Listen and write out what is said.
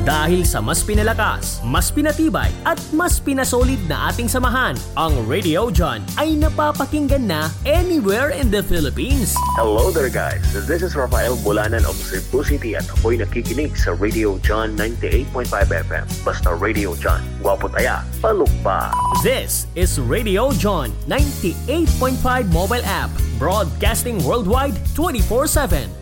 Dahil sa mas pinalakas, mas pinatibay at mas pinasolid na ating samahan, ang Radio John ay napapakinggan na anywhere in the Philippines. Hello there guys, this is Rafael Bulanan of Cebu City at ako'y nakikinig sa Radio John 98.5 FM. Basta Radio John, gwapo taya, palukpa. This is Radio John 98.5 mobile app, broadcasting worldwide 24/7.